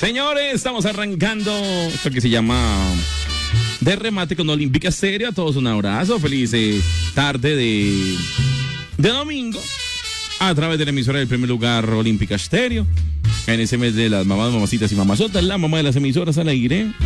Señores, estamos arrancando esto que se llama De Remate con Olímpica Estéreo. A todos un abrazo, feliz tarde de domingo a través de la emisora del primer lugar Olímpica Estéreo. En ese mes de las mamás, mamacitas y mamazotas, la mamá de las emisoras al aire.